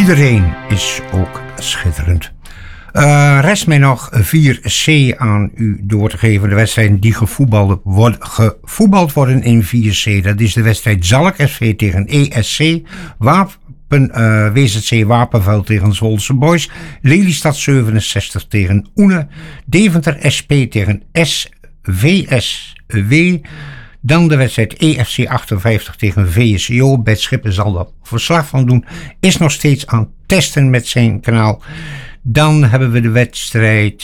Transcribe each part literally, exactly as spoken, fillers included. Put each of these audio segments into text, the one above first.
Iedereen is ook schitterend. Uh, rest mij nog vier C aan u door te geven. De wedstrijden die gevoetbald, word, gevoetbald worden in vier C. Dat is de wedstrijd Zalk S V tegen E S C. Wapen, uh, W Z C Wapenveld tegen Zwolse Boys. Lelystad zevenenzestig tegen Oene. Deventer S P tegen S V S W. Dan de wedstrijd E F C achtenvijftig tegen V S C O. Bert Schippen zal daar verslag van doen. Is nog steeds aan het testen met zijn kanaal. Dan hebben we de wedstrijd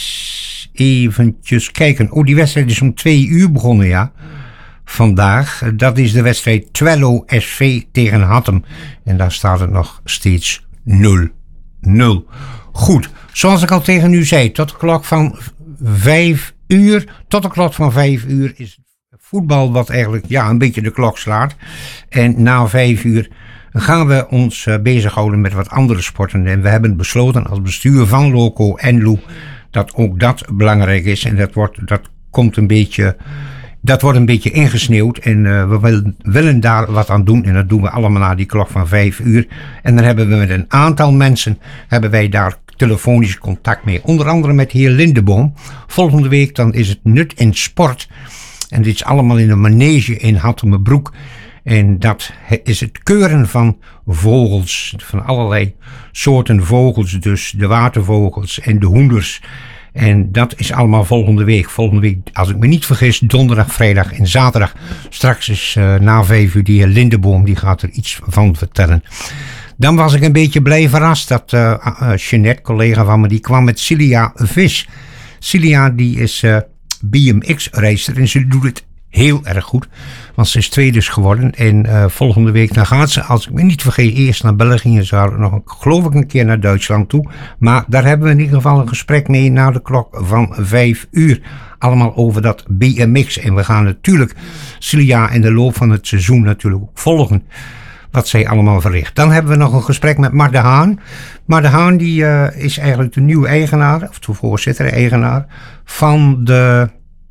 eventjes kijken. Oh, die wedstrijd is om twee uur begonnen, ja. Vandaag. Dat is de wedstrijd Twello S V tegen Hattem. En daar staat het nog steeds nul nul. Goed, zoals ik al tegen u zei, tot de klok van vijf uur. Tot de klok van vijf uur is voetbal wat eigenlijk ja, een beetje de klok slaat. En na vijf uur gaan we ons uh, bezighouden met wat andere sporten. En we hebben besloten als bestuur van Loco en Lou dat ook dat belangrijk is. En dat wordt, dat komt een beetje, dat wordt een beetje ingesneeuwd. En uh, we willen, willen daar wat aan doen. En dat doen we allemaal na die klok van vijf uur. En dan hebben we met een aantal mensen, hebben wij daar telefonisch contact mee. Onder andere met de heer Lindeboom. Volgende week dan is het Nut en Sport. En dit is allemaal in een manege in Hattemerbroek. En dat is het keuren van vogels, van allerlei soorten vogels, dus de watervogels en de hoenders. En dat is allemaal volgende week. Volgende week, als ik me niet vergis, donderdag, vrijdag en zaterdag. Straks is uh, na vijf uur die heer Lindeboom, die gaat er iets van vertellen. Dan was ik een beetje blij verrast dat uh, uh, Jeanette, collega van me, die kwam met Cilia Vis. Cilia die is uh, B M X-rijster en ze doet het heel erg goed, want ze is tweede geworden. En uh, volgende week dan gaat ze, als ik me niet vergeet, eerst naar België. Ze gaan nog, geloof ik, een keer naar Duitsland toe. Maar daar hebben we in ieder geval een gesprek mee na de klok van vijf uur. Allemaal over dat B M X. En we gaan natuurlijk Cilia in de loop van het seizoen natuurlijk ook volgen wat zij allemaal verricht. Dan hebben we nog een gesprek met Mar de Haan. Mar de Haan die uh, is eigenlijk de nieuwe eigenaar, of de voorzitter-eigenaar van de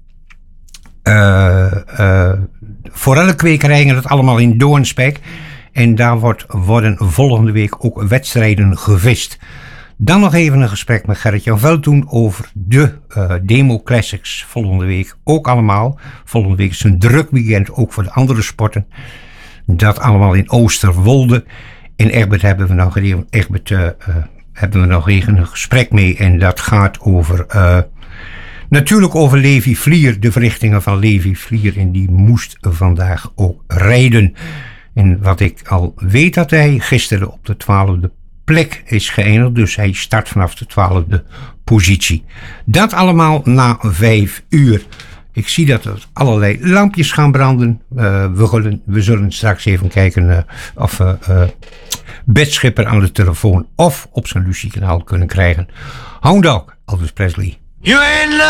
Uh, uh, forellenkwekerij en dat allemaal in Doornspek. En daar wordt, worden volgende week ook wedstrijden gevist. Dan nog even een gesprek met Gerrit-Jan Veldtoen over de uh, Demo Classics volgende week. Ook allemaal. Volgende week is een druk weekend ook voor de andere sporten. Dat allemaal in Oosterwolde. In Egbert hebben we nog, Egbert, uh, uh, hebben we nog even een gesprek mee. En dat gaat over Uh, Natuurlijk over Levi Vlier, de verrichtingen van Levi Vlier. En die moest vandaag ook rijden. En wat ik al weet dat hij gisteren op de twaalfde plek is geëindigd. Dus hij start vanaf de twaalfde positie. Dat allemaal na vijf uur. Ik zie dat er allerlei lampjes gaan branden. Uh, we, zullen, we zullen straks even kijken uh, of we uh, Bert Schipper aan de telefoon of op zijn Lucie-kanaal kunnen krijgen. Hound Dog, Elvis Presley. You ain't